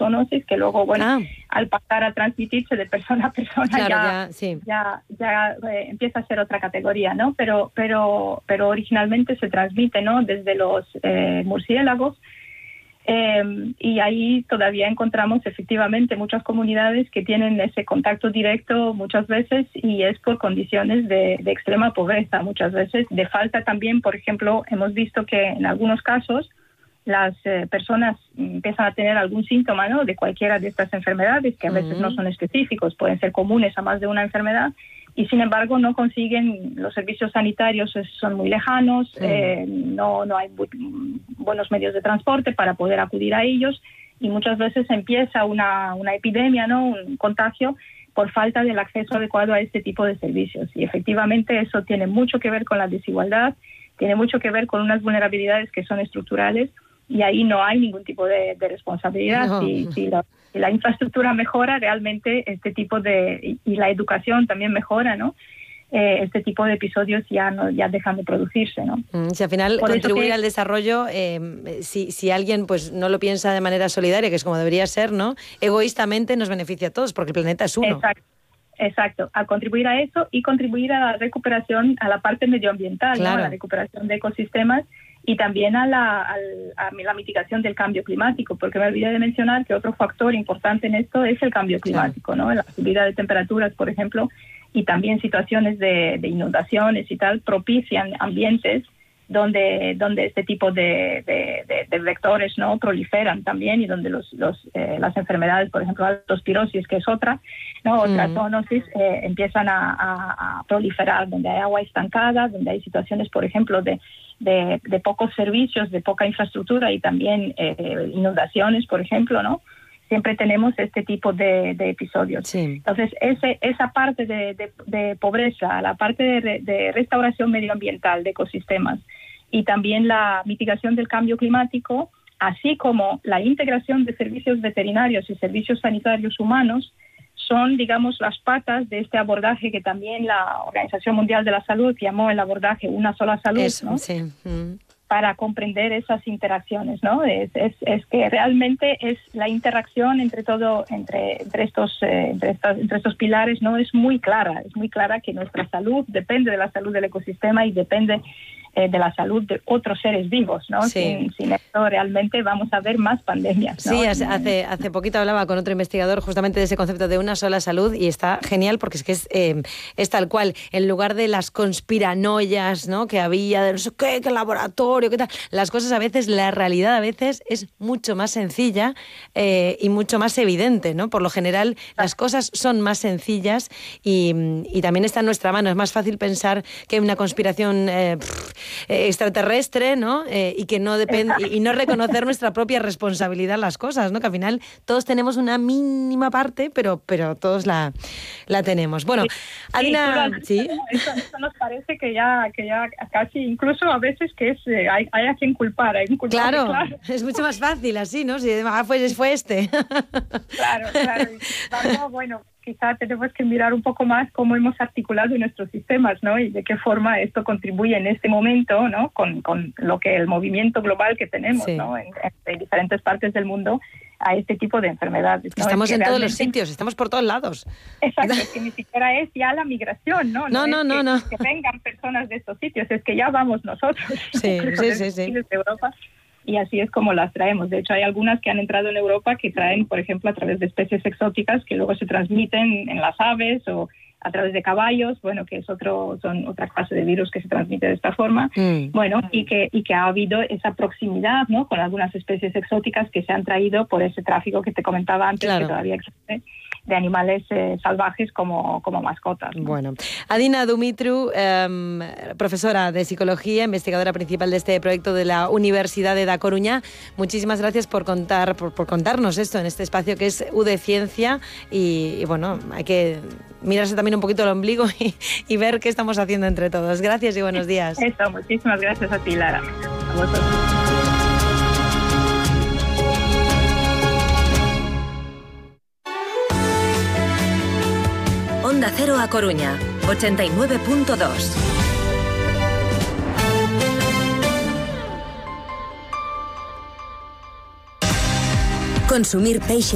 zoonosis, que luego, al pasar a transmitirse de persona a persona, claro, ya empieza a ser otra categoría, ¿no? Pero originalmente se transmite, ¿no? Desde los murciélagos. Y ahí todavía encontramos efectivamente muchas comunidades que tienen ese contacto directo muchas veces, y es por condiciones de extrema pobreza, muchas veces de falta también. Por ejemplo, hemos visto que en algunos casos las personas empiezan a tener algún síntoma, ¿no?, de cualquiera de estas enfermedades, que a veces no son específicos, pueden ser comunes a más de una enfermedad, y sin embargo no consiguen, los servicios sanitarios son muy lejanos, no hay buenos medios de transporte para poder acudir a ellos, y muchas veces empieza una epidemia, ¿no?, un contagio, por falta del acceso adecuado a este tipo de servicios. Y efectivamente eso tiene mucho que ver con la desigualdad, tiene mucho que ver con unas vulnerabilidades que son estructurales, y ahí no hay ningún tipo de responsabilidad. No. Si la infraestructura mejora, realmente este tipo y la educación también mejora, ¿no? Este tipo de episodios ya dejan de producirse, ¿no? Si al final contribuir al desarrollo, si alguien pues no lo piensa de manera solidaria, que es como debería ser, ¿no?, egoístamente nos beneficia a todos, porque el planeta es uno. Exacto, a contribuir a eso y contribuir a la recuperación, a la parte medioambiental, claro, ¿no?, a la recuperación de ecosistemas, y también a la mitigación del cambio climático, porque me olvidé de mencionar que otro factor importante en esto es el cambio climático, ¿no? La subida de temperaturas, por ejemplo, y también situaciones de inundaciones y tal, propician ambientes donde este tipo de vectores, ¿no?, proliferan también, y donde las enfermedades, por ejemplo, la leptospirosis, que es otra zoonosis, empiezan a proliferar, donde hay agua estancada, donde hay situaciones, por ejemplo, de pocos servicios, de poca infraestructura, y también inundaciones, por ejemplo, ¿no? Siempre tenemos este tipo de episodios. Sí. Entonces, esa parte de pobreza, la parte de restauración medioambiental de ecosistemas, y también la mitigación del cambio climático, así como la integración de servicios veterinarios y servicios sanitarios humanos, son, digamos, las patas de este abordaje que también la Organización Mundial de la Salud llamó el abordaje Una Sola Salud. Eso, ¿no? Sí. Para comprender esas interacciones, ¿no? Es que realmente es la interacción entre estos pilares, ¿no? Es muy clara que nuestra salud depende de la salud del ecosistema y depende de la salud de otros seres vivos, ¿no? Sí. Sin esto realmente vamos a ver más pandemias, ¿no? Sí, hace poquito hablaba con otro investigador justamente de ese concepto de una sola salud, y está genial porque es tal cual. En lugar de las conspiranoias, ¿no?, que había de no sé qué laboratorio, qué tal, las cosas a veces, la realidad a veces es mucho más sencilla y mucho más evidente, ¿no? Por lo general las cosas son más sencillas y también está en nuestra mano. Es más fácil pensar que hay una conspiración extraterrestre, ¿no? Y que no depende, y no reconocer nuestra propia responsabilidad en las cosas, ¿no? Que al final todos tenemos una mínima parte, pero todos la tenemos. Bueno, Adina, ¿sí? Eso nos parece que ya casi, incluso a veces que hay a quien culpar. Claro, es mucho más fácil así, ¿no? Si fue este. Claro. Bueno, quizá tenemos que mirar un poco más cómo hemos articulado nuestros sistemas, ¿no? Y de qué forma esto contribuye en este momento, ¿no? Con lo que el movimiento global que tenemos, sí, ¿no? En diferentes partes del mundo a este tipo de enfermedades, ¿no? Estamos en todos los sitios, estamos por todos lados. Exacto, es que ni siquiera es ya la migración, ¿no? No. Que vengan personas de estos sitios, es que ya vamos nosotros. Sí. Desde Europa. Y así es como las traemos. De hecho, hay algunas que han entrado en Europa que traen, por ejemplo, a través de especies exóticas que luego se transmiten en las aves o a través de caballos, bueno, que son otra clase de virus que se transmite de esta forma. Bueno, y que ha habido esa proximidad, ¿no?, con algunas especies exóticas que se han traído por ese tráfico que te comentaba antes, claro, que todavía existe, de animales salvajes como mascotas, ¿no? Bueno, Adina Dumitru, profesora de psicología, investigadora principal de este proyecto de la Universidad de Da Coruña, muchísimas gracias por contarnos esto en este espacio que es U de Ciencia, y bueno, hay que mirarse también un poquito el ombligo y ver qué estamos haciendo entre todos. Gracias y buenos días. Eso, muchísimas gracias a ti, Lara. A vosotros. Onda Cero A Coruña, 89.2. Consumir peixe